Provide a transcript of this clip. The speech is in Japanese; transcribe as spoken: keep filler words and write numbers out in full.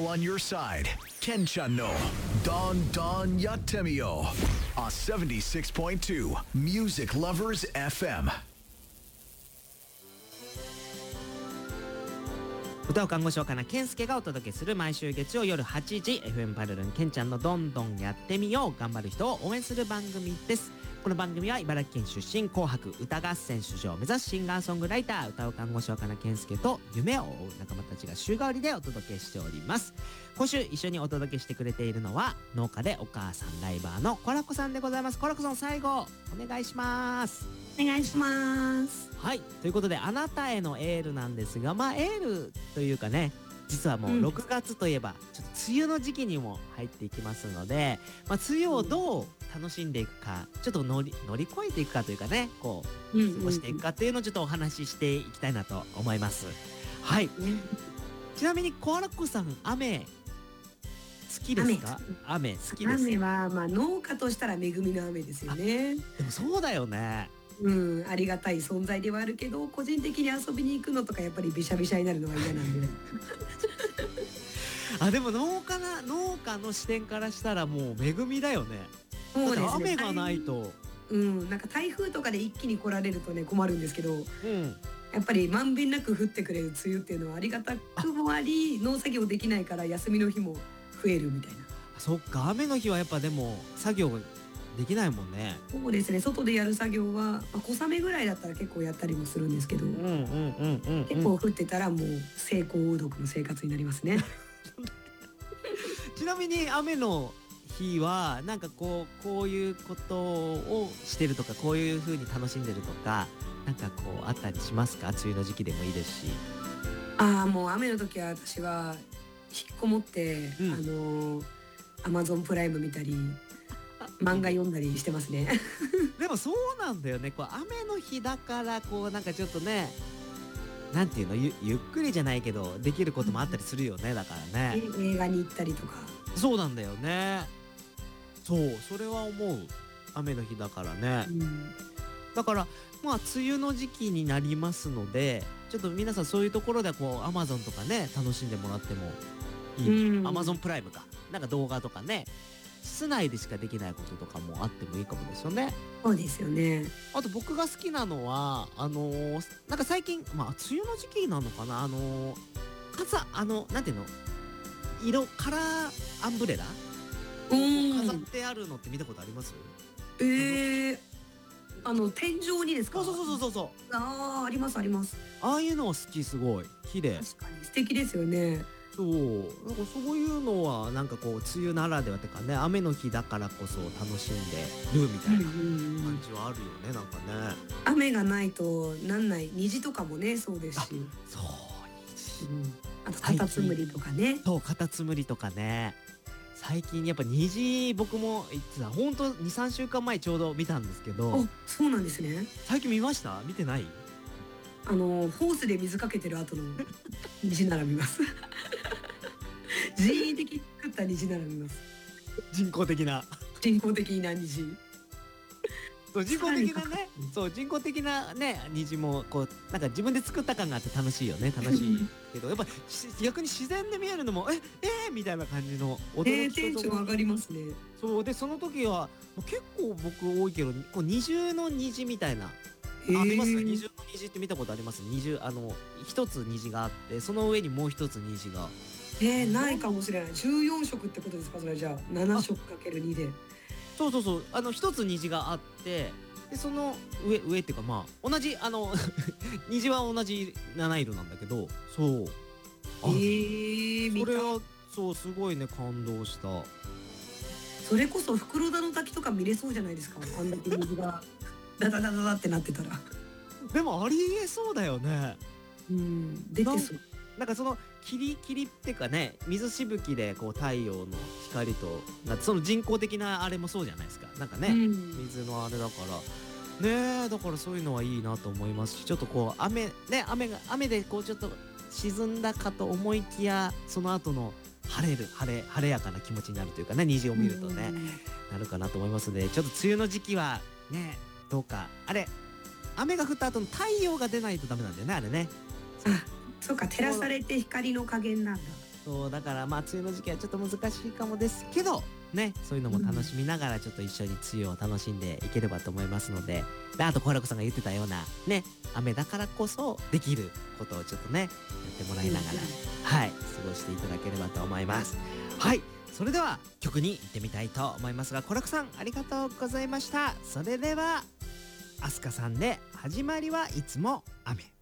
all on your side. Ken-chan no Don Don Yattemiyo on seventy-six point two Music Lovers エフエム。 歌を看護師岡名健介がお届けする毎週月曜夜はちじ エフエム パルルンケンちゃんのどんどんやってみよう。頑張る人を応援する番組です。この番組は茨城県出身、紅白歌合戦出場を目指すシンガーソングライター、歌う看護師岡名健介と夢を追う仲間たちが週替わりでお届けしております。今週一緒にお届けしてくれているのは農家でお母さんライバーのコラコさんでございます。コラコさん、最後お願いします。 お願いします。 はい、ということであなたへのエールなんですが、まあエールというかね、実はもうろくがつといえばちょっと梅雨の時期にも入っていきますので、まあ、梅雨をどう楽しんでいくか、ちょっと乗り乗り越えていくかというかね、こう過ごしていくかっていうのをちょっとお話ししていきたいなと思います。はい、ちなみにコアラッコさん、雨好きですか？雨好きです。 雨はまあ農家としたら恵みの雨ですよね。 でもそうだよね。 うん、ありがたい存在ではあるけど、個人的に遊びに行くのとかやっぱりびしゃびしゃになるのは嫌なんであ、でも農家な農家の視点からしたらもう恵みだよね。 そうですね、 雨がないと、 うん、なんか台風とかで一気に来られるとね困るんですけど、 うん、 やっぱりまんべんなく降ってくれる梅雨っていうのはありがたくもあり、農作業できないから休みの日も増えるみたいな。 そっか、雨の日はやっぱでも作業できないもんね。 そうですね、外でやる作業は、まあ、小雨ぐらいだったら結構やったりもするんですけど、結構降ってたらもう晴耕雨読の生活になりますねちなみに雨の日はなんかこうこういうことをしてるとか、こういう風に楽しんでるとか、なんかこうあったりしますか？梅雨の時期でもいいですし。 ああ、もう雨の時は私は引っこもって、うん、あのアマゾンプライム見たり漫画読んだりしてますねでもそうなんだよね、こう雨の日だからこうなんかちょっとね、なんていうの、 ゆ, ゆっくりじゃないけどできることもあったりするよね。だからね、 映画に行ったりとか。 そうなんだよね。そう、それは思う。雨の日だからね、うん、だからまあ梅雨の時期になりますので、ちょっと皆さんそういうところでこうアマゾンとかね楽しんでもらってもいい。アマゾンプライムかなんか動画とかね、室内でしかできないこととかもあってもいいかもですよね。 そうですよね。 あと僕が好きなのはあのー、なんか最近まあ梅雨の時期なのかな、あのー、傘、あのなんていうの、色カラーアンブレラ飾ってあるのって見たことあります？ えー、あの天井にですか？ そうそうそうそうそう。 ああ、ありますあります。 ああいうのは好き、すごい綺麗。 確かに素敵ですよね。 そう、なんかそういうのはなんかこう梅雨ならではってかね、雨の日だからこそ楽しんでるみたいな感じはあるよね、なんかね。 雨がないとなんない虹とかもね、そうですし。 そう、虹、 うん、あとカタツムリとかね。 そう、カタツムリとかね。最近やっぱ虹、僕もいつだほんと に,さん 週間前ちょうど見たんですけど。 あ、そうなんですね。 最近見ました？見てない？ あのホースで水かけてる後の虹なら見ます人為的に作った虹なら見ます。 人工的な人工的な虹そう人工的なね、そう人工的なね虹もこうなんか自分で作った感があって楽しいよね。楽しいけどやっぱ逆に自然で見えるのもええー、みたいな感じの驚きとともに、えー、テンション上がりますね。 そうで、その時は結構僕多いけど、こう二重の虹みたいな、ありますね。二重の虹って見たことあります？二重、あの一つ虹があってその上にもう一つ虹が。 えー、ないかもしれない。じゅうよんしょくってことですか？それじゃあななしょくかけるにで。 そうそうそう、あの一つ虹があって、でその上上っていうか、まあ同じあの虹は同じ七色なんだけど、そう。 えー、 それはそうすごいね、感動した。 それこそ袋田の滝とか見れそうじゃないですか？あんだけ虹がダダダダダってなってたら。 でもありえそうだよね。 うん、出てそう。 なんかその霧霧っていうかね、水しぶきでこう太陽の光となってその人工的なあれもそうじゃないですか。なんかね、うん、水のあれだからね、だからそういうのはいいなと思いますし、ちょっとこう雨ね、雨が雨でこうちょっと沈んだかと思いきや、その後の晴れる晴れ晴れやかな気持ちになるというかね、虹を見るとね、なるかなと思いますので、ちょっと梅雨の時期はね、どうかあれ雨が降った後の太陽が出ないとダメなんだよね、あれね。 あ、そうか、照らされて光の加減なんだ。 そうだからまあ梅雨の時期はちょっと難しいかもですけどね、そういうのも楽しみながらちょっと一緒に梅雨を楽しんでいければと思いますので、であとコラコさんが言ってたようなね、雨だからこそできることをちょっとねやってもらいながら、はい過ごしていただければと思います。はい、それでは曲に行ってみたいと思いますが、コラコさんありがとうございました。それではアスカさんで始まりはいつも雨。